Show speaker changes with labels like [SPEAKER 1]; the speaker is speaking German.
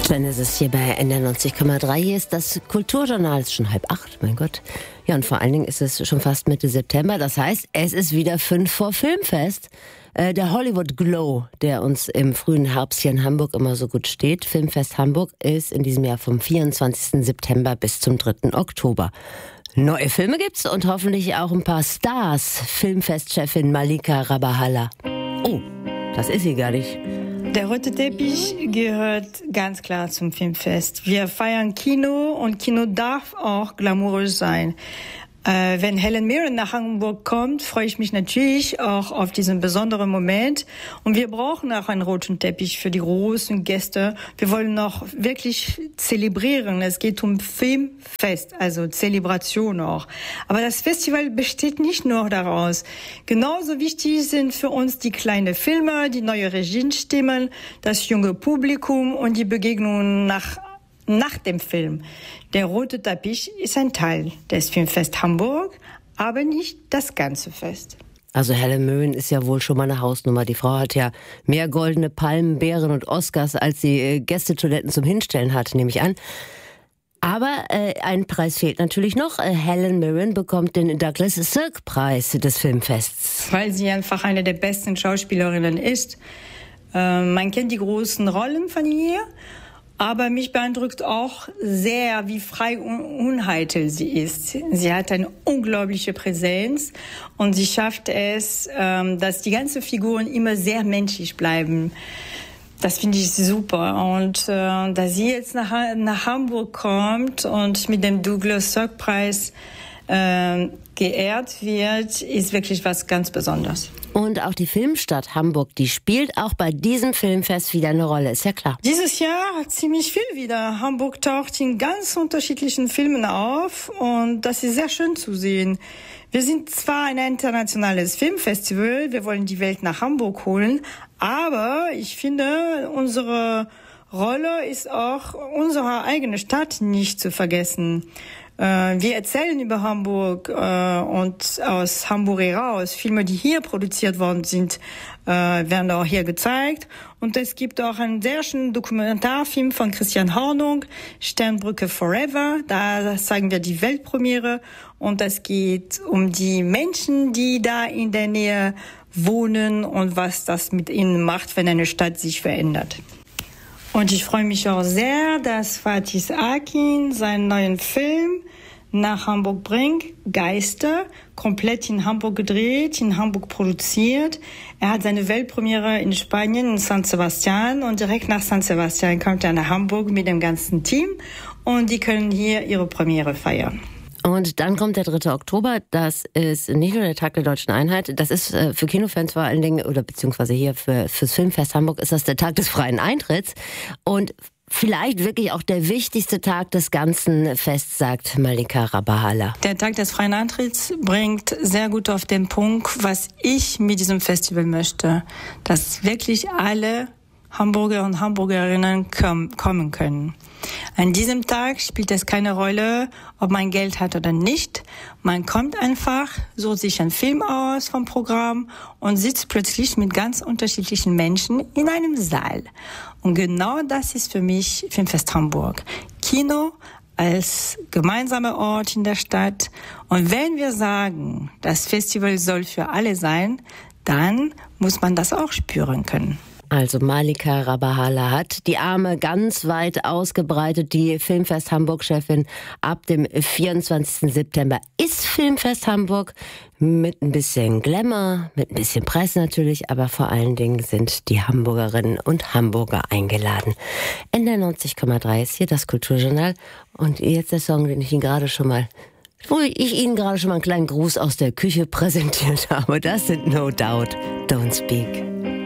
[SPEAKER 1] Dann ist es hier bei NDR 90,3. Hier ist das Kulturjournal. Es ist schon 7:30, mein Gott. Ja, und vor allen Dingen ist es schon fast Mitte September. Das heißt, es ist wieder 5 vor Filmfest. Der Hollywood Glow, der uns im frühen Herbst hier in Hamburg immer so gut steht. Filmfest Hamburg ist in diesem Jahr vom 24. September bis zum 3. Oktober. Neue Filme gibt's und hoffentlich auch ein paar Stars. Filmfestchefin Malika Rabahalla. Oh, das ist sie gar nicht.
[SPEAKER 2] Der rote Teppich gehört ganz klar zum Filmfest. Wir feiern Kino und Kino darf auch glamourös sein. Wenn Helen Mirren nach Hamburg kommt, freue ich mich natürlich auch auf diesen besonderen Moment. Und wir brauchen auch einen roten Teppich für die großen Gäste. Wir wollen noch wirklich zelebrieren. Es geht um Filmfest, also Zelebration auch. Aber das Festival besteht nicht nur daraus. Genauso wichtig sind für uns die kleinen Filme, die neue Regiestimmen, das junge Publikum und die Begegnungen nach dem Film. Der rote Teppich ist ein Teil des Filmfest Hamburg, aber nicht das ganze Fest.
[SPEAKER 1] Also Helen Mirren ist ja wohl schon mal eine Hausnummer. Die Frau hat ja mehr goldene Palmen, Bären und Oscars, als sie Gästetoiletten zum Hinstellen hat, nehme ich an. Aber ein Preis fehlt natürlich noch. Helen Mirren bekommt den Douglas Sirk-Preis des Filmfests.
[SPEAKER 2] Weil sie einfach eine der besten Schauspielerinnen ist. Man kennt die großen Rollen von ihr. Aber mich beeindruckt auch sehr, wie frei und uneitel sie ist. Sie hat eine unglaubliche Präsenz und sie schafft es, dass die ganzen Figuren immer sehr menschlich bleiben. Das finde ich super. Und dass sie jetzt nach Hamburg kommt und mit dem Douglas Sirk-Preis geehrt wird, ist wirklich was ganz Besonderes.
[SPEAKER 1] Und auch die Filmstadt Hamburg, die spielt auch bei diesem Filmfest wieder eine Rolle, ist ja klar.
[SPEAKER 2] Dieses Jahr ziemlich viel wieder. Hamburg taucht in ganz unterschiedlichen Filmen auf und das ist sehr schön zu sehen. Wir sind zwar ein internationales Filmfestival, wir wollen die Welt nach Hamburg holen, aber ich finde, unsere Rolle ist auch unsere eigene Stadt nicht zu vergessen. Wir erzählen über Hamburg und aus Hamburg heraus. Filme, die hier produziert worden sind, werden auch hier gezeigt. Und es gibt auch einen sehr schönen Dokumentarfilm von Christian Hornung, Sternbrücke Forever. Da zeigen wir die Weltpremiere. Und es geht um die Menschen, die da in der Nähe wohnen und was das mit ihnen macht, wenn eine Stadt sich verändert. Und ich freue mich auch sehr, dass Fatih Akin seinen neuen Film nach Hamburg bringt, Geister, komplett in Hamburg gedreht, in Hamburg produziert. Er hat seine Weltpremiere in Spanien, in San Sebastian, und direkt nach San Sebastian kommt er nach Hamburg mit dem ganzen Team und die können hier ihre Premiere feiern.
[SPEAKER 1] Und dann kommt der 3. Oktober, das ist nicht nur der Tag der Deutschen Einheit, das ist für Kinofans vor allen Dingen, oder beziehungsweise hier fürs Filmfest Hamburg, ist das der Tag des freien Eintritts und vielleicht wirklich auch der wichtigste Tag des ganzen Fests, sagt Malika Rabahalla.
[SPEAKER 2] Der Tag des freien Eintritts bringt sehr gut auf den Punkt, was ich mit diesem Festival möchte, dass wirklich alle Hamburger und Hamburgerinnen kommen können. An diesem Tag spielt es keine Rolle, ob man Geld hat oder nicht. Man kommt einfach, sucht sich einen Film aus vom Programm und sitzt plötzlich mit ganz unterschiedlichen Menschen in einem Saal. Und genau das ist für mich Filmfest Hamburg. Kino als gemeinsamer Ort in der Stadt. Und wenn wir sagen, das Festival soll für alle sein, dann muss man das auch spüren können.
[SPEAKER 1] Also Malika Rabahalla hat die Arme ganz weit ausgebreitet. Die Filmfest Hamburg-Chefin ab dem 24. September ist Filmfest Hamburg mit ein bisschen Glamour, mit ein bisschen Preis natürlich, aber vor allen Dingen sind die Hamburgerinnen und Hamburger eingeladen. NDR 90,3 ist hier das Kulturjournal und jetzt der Song, wo ich Ihnen gerade schon mal einen kleinen Gruß aus der Küche präsentiert habe. Das sind No Doubt, Don't Speak.